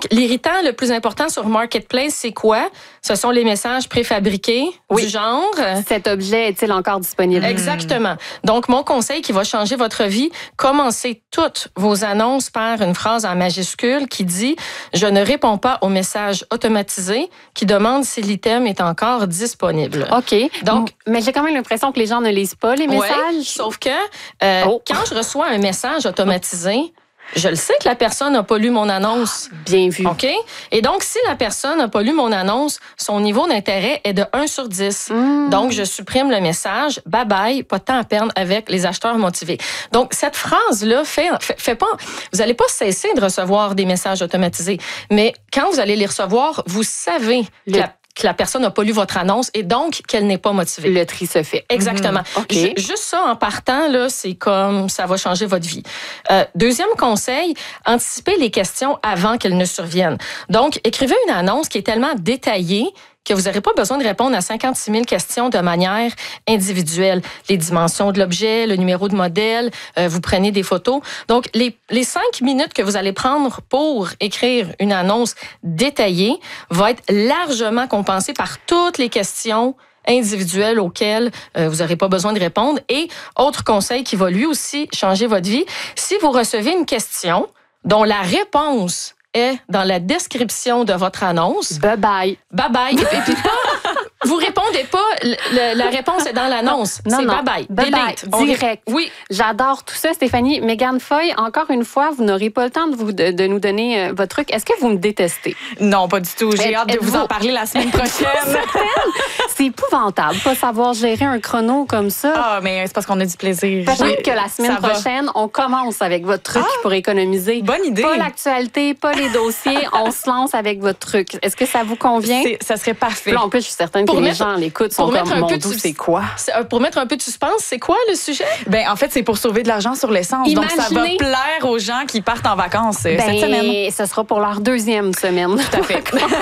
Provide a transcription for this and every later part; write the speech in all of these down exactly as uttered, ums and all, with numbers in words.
l'irritant le plus important sur Marketplace, c'est quoi? Ce sont les messages préfabriqués oui. du genre. Cet objet est-il encore disponible? Exactement. Donc, mon conseil qui va changer votre vie, commencez toutes vos annonces par une phrase en majuscule qui dit « Je ne réponds pas aux messages automatisés qui demandent si l'item est encore disponible. » OK. Donc, mais j'ai quand même l'impression que les gens ne lisent pas les messages. Ouais, sauf que euh, oh. quand je reçois un message automatisé, je le sais que la personne n'a pas lu mon annonce. Bien vu. OK? Et donc, si la personne n'a pas lu mon annonce, son niveau d'intérêt est de un sur dix. Mmh. Donc, je supprime le message. Bye bye, pas de temps à perdre avec les acheteurs motivés. Donc, cette phrase-là fait, fait, fait pas... Vous n'allez pas cesser de recevoir des messages automatisés. Mais quand vous allez les recevoir, vous savez le... que la que la personne n'a pas lu votre annonce et donc qu'elle n'est pas motivée. Le tri se fait. Exactement. Mmh. Okay. Juste ça, en partant, là, c'est comme ça va changer votre vie. Euh, deuxième conseil, anticipez les questions avant qu'elles ne surviennent. Donc, écrivez une annonce qui est tellement détaillée que vous n'aurez pas besoin de répondre à cinquante-six mille questions de manière individuelle. Les dimensions de l'objet, le numéro de modèle, euh, vous prenez des photos. Donc, les, les cinq minutes que vous allez prendre pour écrire une annonce détaillée va être largement compensée par toutes les questions individuelles auxquelles euh, vous n'aurez pas besoin de répondre. Et autre conseil qui va lui aussi changer votre vie, si vous recevez une question dont la réponse est dans la description de votre annonce. Bye bye. Bye bye. Et puis pas, vous répondez pas, le, le, la réponse est dans l'annonce. Non, c'est non. bye bye. Bye Delete. bye. Direct. On... Oui. J'adore tout ça, Stéphanie. Mégane Foy, encore une fois, vous n'aurez pas le temps de, vous, de, de nous donner euh, votre truc. Est-ce que vous me détestez? Non, pas du tout. J'ai Êtes, hâte de vous, vous en parler la semaine prochaine. C'est épouvantable, pas savoir gérer un chrono comme ça. Ah, mais c'est parce qu'on a du plaisir. Peut-être que la semaine ça prochaine, va. on commence avec votre truc ah, pour économiser. Bonne idée. Pas l'actualité, pas les dossiers. On se lance avec votre truc. Est-ce que ça vous convient? C'est, ça serait parfait. Là, en plus, je suis certaine pour que mettre, les gens l'écoutent sont comme, mon Dieu, c'est quoi? Pour mettre un peu de suspense, c'est quoi le sujet? Ben, en fait, c'est pour sauver de l'argent sur l'essence. Imaginez... Donc, ça va plaire aux gens qui partent en vacances ben, cette semaine. Ce sera pour leur deuxième semaine. Tout à fait.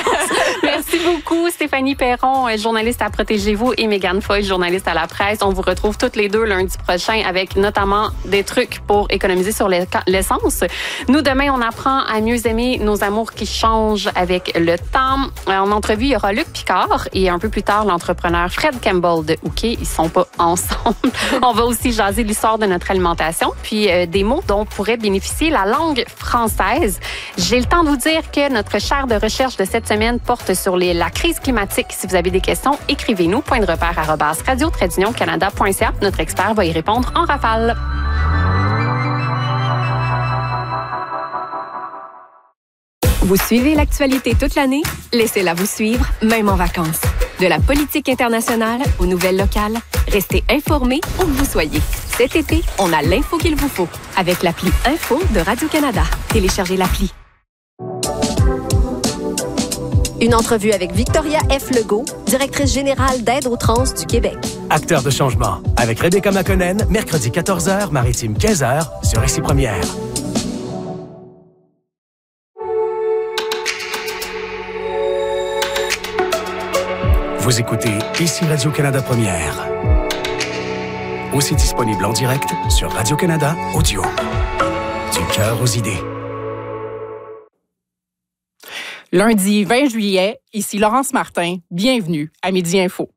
Merci beaucoup, Stéphanie Perron, journaliste à Protégez-vous, et Mégane Foy, journaliste à La Presse. On vous retrouve toutes les deux lundi prochain avec notamment des trucs pour économiser sur l'essence. Nous, demain, on apprend à mieux aimer nos amours qui changent avec le temps. En entrevue, il y aura Luc Picard et un peu plus tard, l'entrepreneur Fred Campbell de Hooké. Ils sont pas ensemble. On va aussi jaser l'histoire de notre alimentation, puis euh, des mots dont pourrait bénéficier la langue française. J'ai le temps de vous dire que notre chaire de recherche de cette semaine porte sur les, la crise climatique. Si vous avez des questions, écrivez-nous. Point de repère arobase radio trait d'union canada point c a. Notre expert va y répondre en rafale. Vous suivez l'actualité toute l'année? Laissez-la vous suivre, même en vacances. De la politique internationale aux nouvelles locales, restez informés où que vous soyez. Cet été, on a l'info qu'il vous faut avec l'appli Info de Radio-Canada. Téléchargez l'appli. Une entrevue avec Victoria F. Legault, directrice générale d'Aide aux trans du Québec. Acteur de changement, avec Rebecca McConnell, mercredi quatorze heures, maritime quinze heures, sur Ici Première. Vous écoutez Ici Radio-Canada Première. Aussi disponible en direct sur Radio-Canada Audio. Du cœur aux idées. Lundi vingt juillet, ici Laurence Martin. Bienvenue à Midi Info.